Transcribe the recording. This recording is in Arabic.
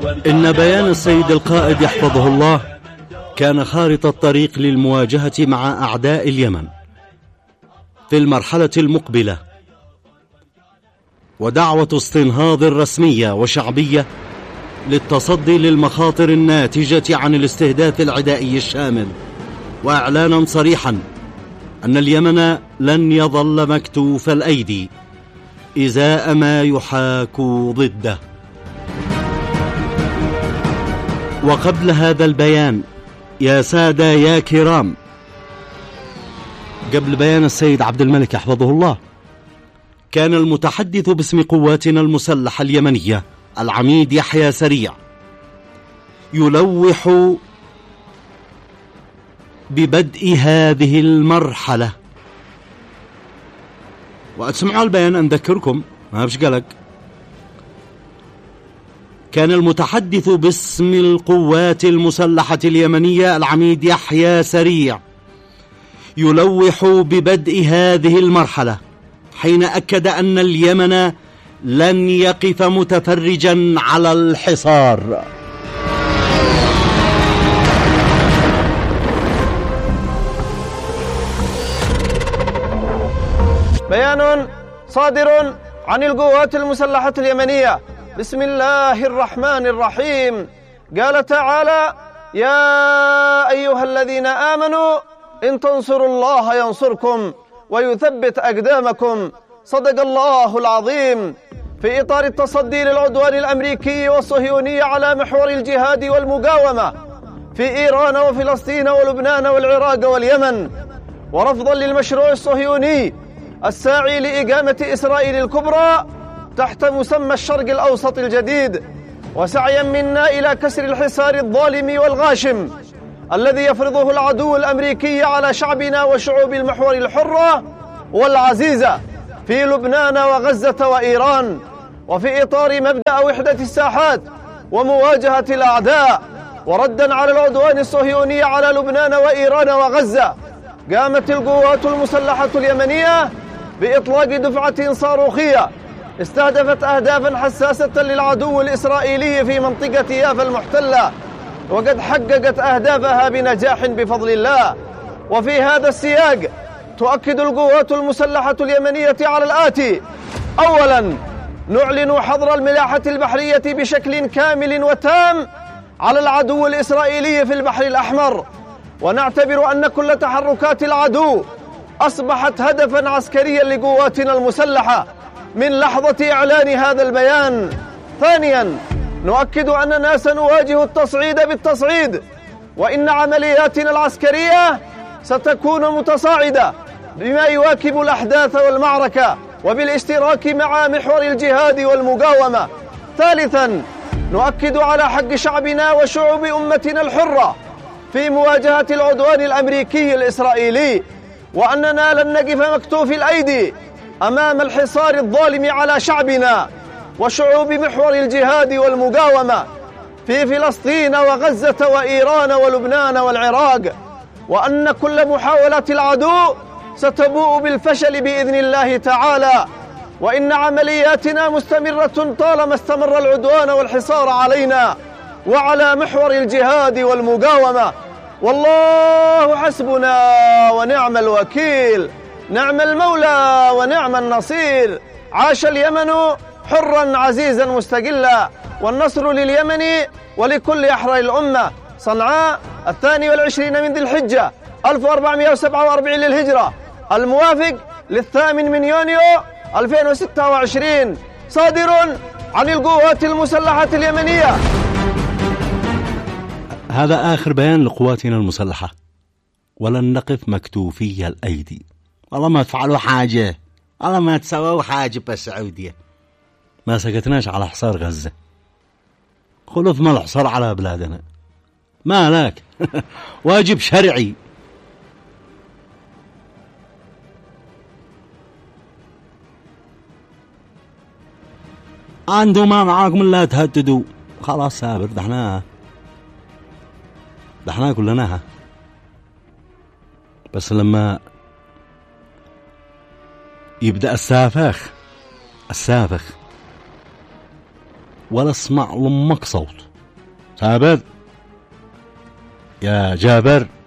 إن بيان السيد القائد يحفظه الله كان خارطة الطريق للمواجهة مع أعداء اليمن في المرحلة المقبلة، ودعوة استنهاض رسمية وشعبية للتصدي للمخاطر الناتجة عن الاستهداف العدائي الشامل، وإعلانا صريحا أن اليمن لن يظل مكتوف الأيدي إزاء ما يحاك ضده. وقبل هذا البيان يا سادة يا كرام، قبل بيان السيد عبد الملك يحفظه الله، كان المتحدث باسم قواتنا المسلحة اليمنية العميد يحيى سريع يلوح ببدء هذه المرحلة. وأسمعوا البيان أنذكركم ما فيش قلق. كان المتحدث باسم القوات المسلحة اليمنية العميد يحيى سريع يلوح ببدء هذه المرحلة حين أكد أن اليمن لن يقف متفرجا على الحصار. بيان صادر عن القوات المسلحة اليمنية بسم الله الرحمن الرحيم. قال تعالى: يا أيها الذين آمنوا إن تنصروا الله ينصركم ويثبت أقدامكم. صدق الله العظيم. في إطار التصدي للعدوان الأمريكي والصهيوني على محور الجهاد والمقاومة في إيران وفلسطين ولبنان والعراق واليمن، ورفضا للمشروع الصهيوني الساعي لإقامة إسرائيل الكبرى تحت مسمى الشرق الأوسط الجديد، وسعيا منا إلى كسر الحصار الظالم والغاشم الذي يفرضه العدو الأمريكي على شعبنا وشعوب المحور الحرة والعزيزة في لبنان وغزة وإيران. وفي إطار مبدأ وحدة الساحات ومواجهة الأعداء، وردا على العدوان الصهيوني على لبنان وإيران وغزة، قامت القوات المسلحة اليمنية بإطلاق دفعة صاروخية استهدفت أهدافا حساسة للعدو الإسرائيلي في منطقة يافا المحتلة، وقد حققت أهدافها بنجاح بفضل الله. وفي هذا السياق تؤكد القوات المسلحة اليمنية على الآتي: أولا، نعلن حظر الملاحة البحرية بشكل كامل وتام على العدو الإسرائيلي في البحر الأحمر، ونعتبر أن كل تحركات العدو أصبحت هدفا عسكريا لقواتنا المسلحة من لحظة إعلان هذا البيان. ثانيا، نؤكد أننا سنواجه التصعيد بالتصعيد، وإن عملياتنا العسكرية ستكون متصاعدة بما يواكب الأحداث والمعركة وبالاشتراك مع محور الجهاد والمقاومة. ثالثا، نؤكد على حق شعبنا وشعوب أمتنا الحرة في مواجهة العدوان الأمريكي الإسرائيلي، وأننا لن نقف مكتوف الأيدي أمام الحصار الظالم على شعبنا وشعوب محور الجهاد والمقاومة في فلسطين وغزة وإيران ولبنان والعراق، وأن كل محاولات العدو ستبوء بالفشل بإذن الله تعالى، وإن عملياتنا مستمرة طالما استمر العدوان والحصار علينا وعلى محور الجهاد والمقاومة. والله حسبنا ونعم الوكيل، نعم المولى ونعم النصير. عاش اليمن حرا عزيزا مستقلا، والنصر لليمن ولكل أحرار الأمة. صنعاء 22 من ذي الحجة 1447 للهجرة، الموافق 8 يونيو 2026، صادر عن القوات المسلحة اليمنية. هذا آخر بيان لقواتنا المسلحة. ولن نقف مكتوفي الأيدي. والله ما تفعلوا حاجة، والله ما تسووا حاجة بالسعودية. ما سكتناش على حصار غزة، خلف ما الحصار على بلادنا، ما لك واجب شرعي. عنده ما معاكم لا تهددوا، خلاص سابر دحناها كلناها. بس لما يبدأ السافخ ولا اسمع لمك صوت ثابت يا جابر